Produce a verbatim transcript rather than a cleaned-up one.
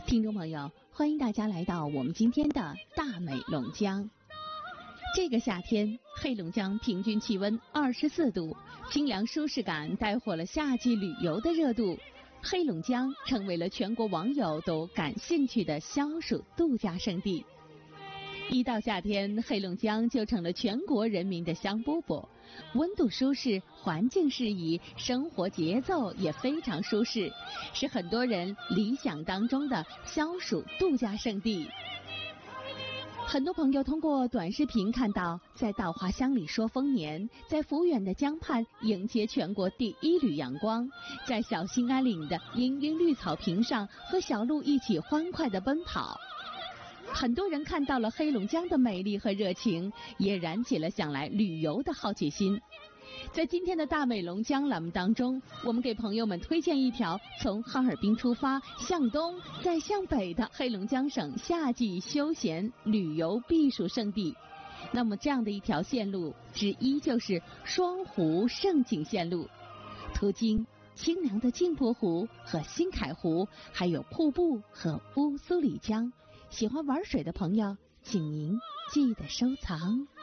听众朋友，欢迎大家来到我们今天的大美龙江。这个夏天，黑龙江平均气温二十四度，清凉舒适感带火了夏季旅游的热度。黑龙江成为了全国网友都感兴趣的消暑度假胜地。一到夏天，黑龙江就成了全国人民的香饽饽，温度舒适，环境适宜，生活节奏也非常舒适，是很多人理想当中的消暑度假胜地。很多朋友通过短视频看到，在稻花乡里说丰年，在抚远的江畔迎接全国第一缕阳光，在小兴安岭的茵茵绿草坪上和小鹿一起欢快地奔跑。很多人看到了黑龙江的美丽和热情，也燃起了想来旅游的好奇心。在今天的大美龙江栏目当中，我们给朋友们推荐一条从哈尔滨出发，向东再向北的黑龙江省夏季休闲旅游避暑胜地。那么这样的一条线路之一就是双湖胜景线路，途经清凉的镜泊湖和新凯湖，还有瀑布和乌苏里江。喜欢玩水的朋友，请您记得收藏。